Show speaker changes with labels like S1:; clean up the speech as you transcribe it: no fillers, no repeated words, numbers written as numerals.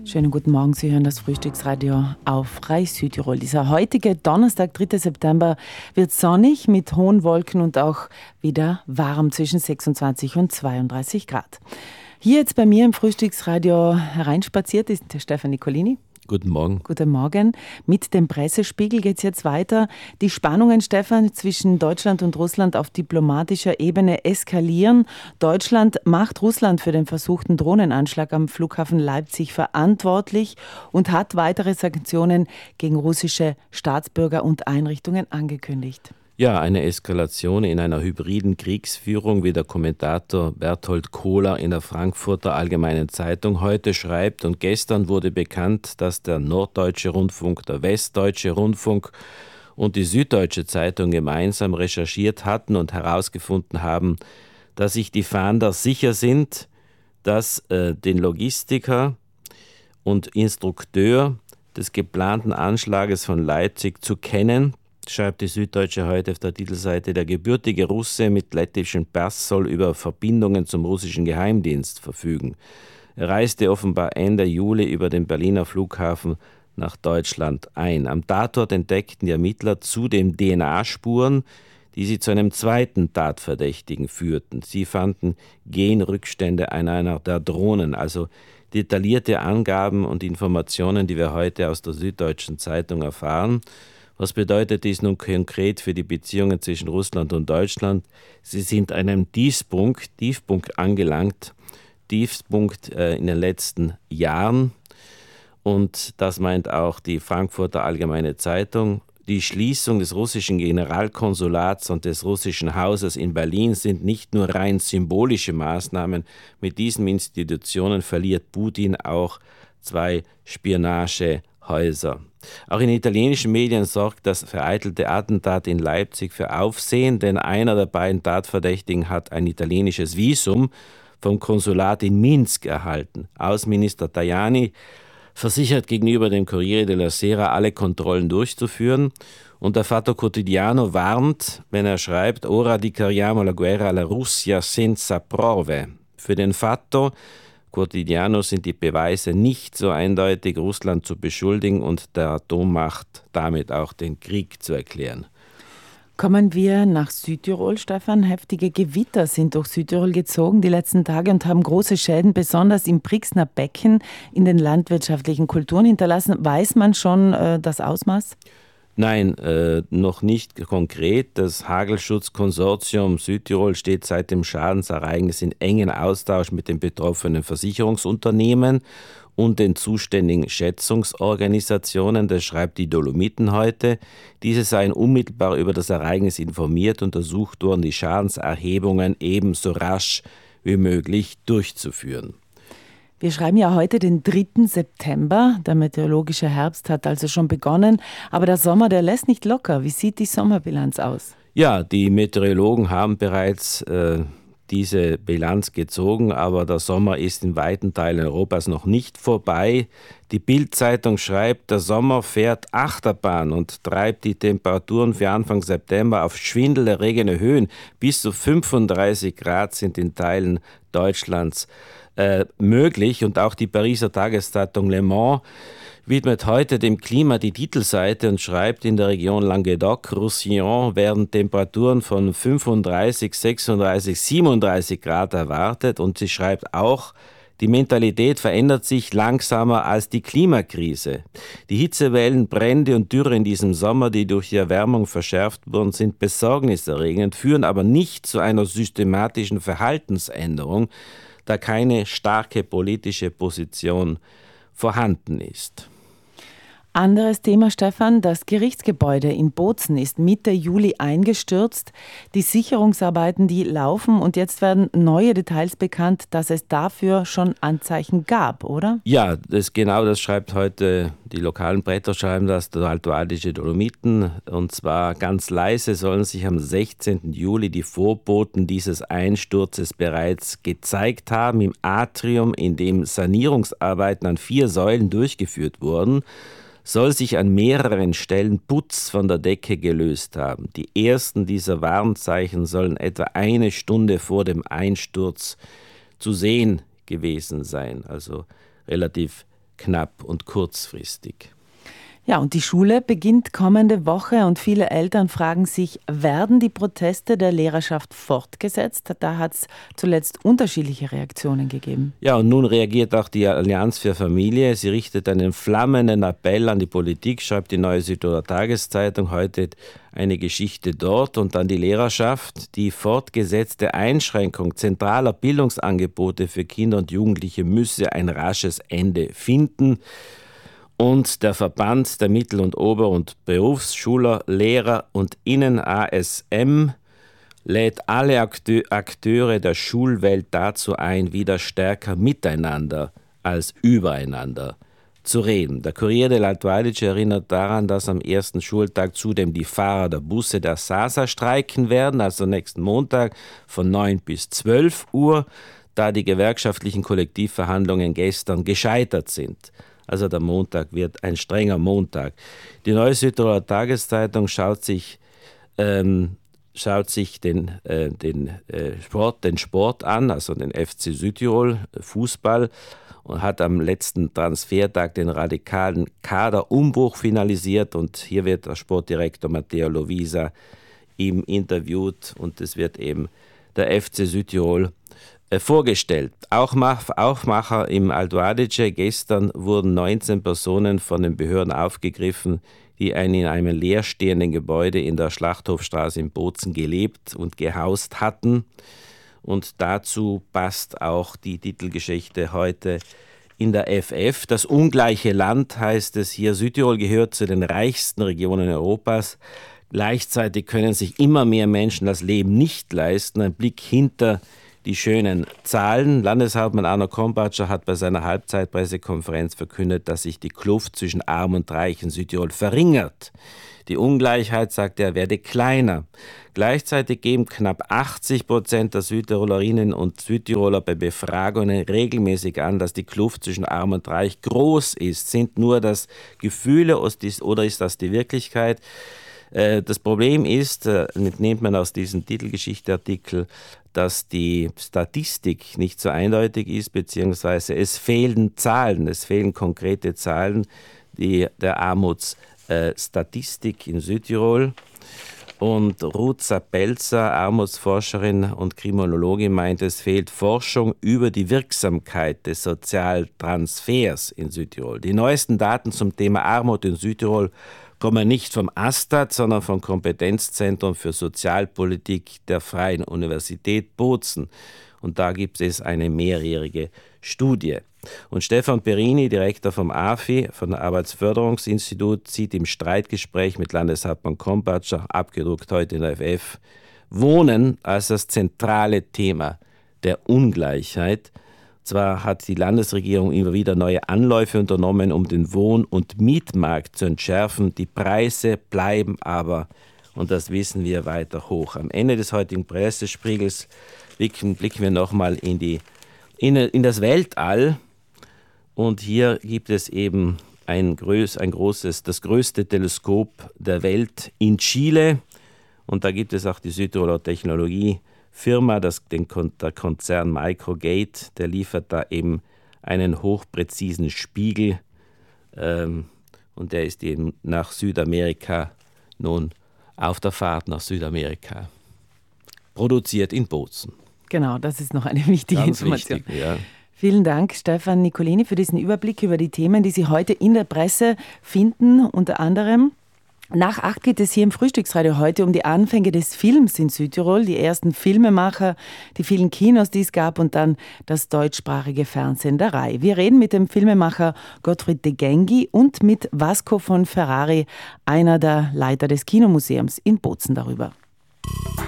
S1: Schönen guten Morgen, Sie hören das Frühstücksradio auf Reich Südtirol. Dieser heutige Donnerstag, 3. September, wird sonnig mit hohen Wolken und auch wieder warm zwischen 26 und 32 Grad. Hier jetzt bei mir im Frühstücksradio hereinspaziert ist der Stefan Nicolini.
S2: Guten Morgen.
S1: Guten Morgen. Mit dem Pressespiegel geht es jetzt weiter. Die Spannungen, Stefan, zwischen Deutschland und Russland auf diplomatischer Ebene eskalieren. Deutschland macht Russland für den versuchten Drohnenanschlag am Flughafen Leipzig verantwortlich und hat weitere Sanktionen gegen russische Staatsbürger und Einrichtungen angekündigt.
S2: Ja, eine Eskalation in einer hybriden Kriegsführung, wie der Kommentator Berthold Kohler in der Frankfurter Allgemeinen Zeitung heute schreibt. Und gestern wurde bekannt, dass der Norddeutsche Rundfunk, der Westdeutsche Rundfunk und die Süddeutsche Zeitung gemeinsam recherchiert hatten und herausgefunden haben, dass sich die Fahnder sicher sind, dass den Logistiker und Instrukteur des geplanten Anschlages von Leipzig zu kennen, schreibt die Süddeutsche heute auf der Titelseite. Der gebürtige Russe mit lettischem Pass soll über Verbindungen zum russischen Geheimdienst verfügen. Er reiste offenbar Ende Juli über den Berliner Flughafen nach Deutschland ein. Am Tatort entdeckten die Ermittler zudem DNA-Spuren, die sie zu einem zweiten Tatverdächtigen führten. Sie fanden Genrückstände an einer der Drohnen, also detaillierte Angaben und Informationen, die wir heute aus der Süddeutschen Zeitung erfahren. Was bedeutet dies nun konkret für die Beziehungen zwischen Russland und Deutschland? Sie sind einem Tiefpunkt angelangt, Tiefpunkt in den letzten Jahren. Und das meint auch die Frankfurter Allgemeine Zeitung. Die Schließung des russischen Generalkonsulats und des russischen Hauses in Berlin sind nicht nur rein symbolische Maßnahmen. Mit diesen Institutionen verliert Putin auch 2 Spionagehäuser. Auch in italienischen Medien sorgt das vereitelte Attentat in Leipzig für Aufsehen, denn einer der beiden Tatverdächtigen hat ein italienisches Visum vom Konsulat in Minsk erhalten. Außenminister Tajani versichert gegenüber dem Corriere della Sera, alle Kontrollen durchzuführen. Und der Fatto Quotidiano warnt, wenn er schreibt, «Ora dichiariamo la guerra alla Russia senza prove». Für den Fatto Quotidiano sind die Beweise nicht so eindeutig, Russland zu beschuldigen und der Atommacht damit auch den Krieg zu erklären.
S1: Kommen wir nach Südtirol, Stefan. Heftige Gewitter sind durch Südtirol gezogen die letzten Tage und haben große Schäden, besonders im Brixner Becken, in den landwirtschaftlichen Kulturen hinterlassen. Weiß man schon das Ausmaß?
S2: Nein, noch nicht konkret. Das Hagelschutzkonsortium Südtirol steht seit dem Schadensereignis in engen Austausch mit den betroffenen Versicherungsunternehmen und den zuständigen Schätzungsorganisationen. Das schreibt die Dolomiten heute. Diese seien unmittelbar über das Ereignis informiert und ersucht worden, die Schadenserhebungen ebenso rasch wie möglich durchzuführen.
S1: Wir schreiben ja heute den 3. September. Der meteorologische Herbst hat also schon begonnen. Aber der Sommer, der lässt nicht locker. Wie sieht die Sommerbilanz aus?
S2: Ja, die Meteorologen haben bereits diese Bilanz gezogen, aber der Sommer ist in weiten Teilen Europas noch nicht vorbei. Die Bild-Zeitung schreibt, der Sommer fährt Achterbahn und treibt die Temperaturen für Anfang September auf schwindelerregende Höhen. Bis zu 35 Grad sind in Teilen Deutschlands möglich. Und auch die Pariser Tageszeitung Le Monde widmet heute dem Klima die Titelseite und schreibt, in der Region Languedoc-Roussillon werden Temperaturen von 35, 36, 37 Grad erwartet. Und sie schreibt auch, die Mentalität verändert sich langsamer als die Klimakrise. Die Hitzewellen, Brände und Dürre in diesem Sommer, die durch die Erwärmung verschärft wurden, sind besorgniserregend, führen aber nicht zu einer systematischen Verhaltensänderung, da keine starke politische Position vorhanden ist.
S1: Anderes Thema, Stefan. Das Gerichtsgebäude in Bozen ist Mitte Juli eingestürzt. Die Sicherungsarbeiten, die laufen und jetzt werden neue Details bekannt, dass es dafür schon Anzeichen gab, oder?
S2: Ja, das schreibt heute, die lokalen Bretter schreiben das, der Altoadische Dolomiten. Und zwar ganz leise sollen sich am 16. Juli die Vorboten dieses Einsturzes bereits gezeigt haben. Im Atrium, in dem Sanierungsarbeiten an 4 Säulen durchgeführt wurden, soll sich an mehreren Stellen Putz von der Decke gelöst haben. Die ersten dieser Warnzeichen sollen etwa eine Stunde vor dem Einsturz zu sehen gewesen sein, also relativ knapp und kurzfristig.
S1: Ja, und die Schule beginnt kommende Woche und viele Eltern fragen sich, werden die Proteste der Lehrerschaft fortgesetzt? Da hat es zuletzt unterschiedliche Reaktionen gegeben.
S2: Ja, und nun reagiert auch die Allianz für Familie. Sie richtet einen flammenden Appell an die Politik, schreibt die Neue Südtiroler Tageszeitung heute eine Geschichte dort, und an die Lehrerschaft. Die fortgesetzte Einschränkung zentraler Bildungsangebote für Kinder und Jugendliche müsse ein rasches Ende finden. Und der Verband der Mittel- und Ober- und Berufsschuler, Lehrer und Innen ASM lädt alle Akteure der Schulwelt dazu ein, wieder stärker miteinander als übereinander zu reden. Der Corriere dell'Alto Adige erinnert daran, dass am ersten Schultag zudem die Fahrer der Busse der SASA streiken werden, also nächsten Montag von 9 bis 12 Uhr, da die gewerkschaftlichen Kollektivverhandlungen gestern gescheitert sind. Also der Montag wird ein strenger Montag. Die Neue Südtiroler Tageszeitung schaut sich den Sport an, also den FC Südtirol, Fußball, und hat am letzten Transfertag den radikalen Kaderumbruch finalisiert. Und hier wird der Sportdirektor Matteo Lovisa ihm interviewt, und es wird eben der FC Südtirol vorgestellt. Aufmacher im Alto Adige: gestern wurden 19 Personen von den Behörden aufgegriffen, die in einem leerstehenden Gebäude in der Schlachthofstraße in Bozen gelebt und gehaust hatten. Und dazu passt auch die Titelgeschichte heute in der FF. Das ungleiche Land, heißt es hier. Südtirol gehört zu den reichsten Regionen Europas. Gleichzeitig können sich immer mehr Menschen das Leben nicht leisten. Ein Blick hinter die schönen Zahlen. Landeshauptmann Arno Krombacher hat bei seiner Halbzeitpressekonferenz verkündet, dass sich die Kluft zwischen Arm und Reich in Südtirol verringert. Die Ungleichheit, sagt er, werde kleiner. Gleichzeitig geben knapp 80% der Südtirolerinnen und Südtiroler bei Befragungen regelmäßig an, dass die Kluft zwischen Arm und Reich groß ist. Sind nur das Gefühle oder ist das die Wirklichkeit? Das Problem ist, entnehmt man aus diesem Titelgeschichteartikel, dass die Statistik nicht so eindeutig ist, beziehungsweise es fehlen Zahlen, es fehlen konkrete Zahlen der Armutsstatistik in Südtirol. Und Ruth Sapelzer, Armutsforscherin und Kriminologin, meint, es fehlt Forschung über die Wirksamkeit des Sozialtransfers in Südtirol. Die neuesten Daten zum Thema Armut in Südtirol kommen nicht vom AStA, sondern vom Kompetenzzentrum für Sozialpolitik der Freien Universität Bozen. Und da gibt es eine mehrjährige Studie. Und Stefan Perini, Direktor vom AFI, von der Arbeitsförderungsinstitut, sieht im Streitgespräch mit Landeshauptmann Krombacher, abgedruckt heute in der FF, Wohnen als das zentrale Thema der Ungleichheit. Zwar hat die Landesregierung immer wieder neue Anläufe unternommen, um den Wohn- und Mietmarkt zu entschärfen. Die Preise bleiben aber, und das wissen wir, weiter hoch. Am Ende des heutigen Pressespiegels blicken wir nochmal in das Weltall. Und hier gibt es eben das größte Teleskop der Welt in Chile. Und da gibt es auch die Südtiroler Technologiefirma, der Konzern Microgate, der liefert da eben einen hochpräzisen Spiegel. Und der ist eben nach Südamerika, nun auf der Fahrt nach Südamerika, produziert in Bozen.
S1: Genau, das ist noch eine wichtige
S2: Ganz
S1: Information.
S2: Wichtig, ja.
S1: Vielen Dank, Stefan Nicolini, für diesen Überblick über die Themen, die Sie heute in der Presse finden. Unter anderem: Nach 8 geht es hier im Frühstücksradio heute um die Anfänge des Films in Südtirol, die ersten Filmemacher, die vielen Kinos, die es gab, und dann das deutschsprachige Fernsehen der RAI. Wir reden mit dem Filmemacher Gottfried de Gengi und mit Vasco von Ferrari, einer der Leiter des Kinomuseums in Bozen, darüber.